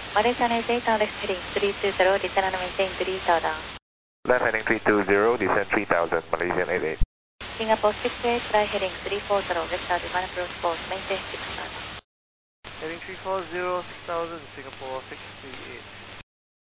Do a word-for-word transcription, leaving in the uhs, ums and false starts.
Malaysian eight eight, left heading three two zero, descend and maintain three thousand. Left heading three two zero, descend three thousand, Malaysian eight eight. Singapore six eight, right heading three four zero, west south, one approach course, maintain six thousand. Heading three four zero, six thousand, Singapore six three eight.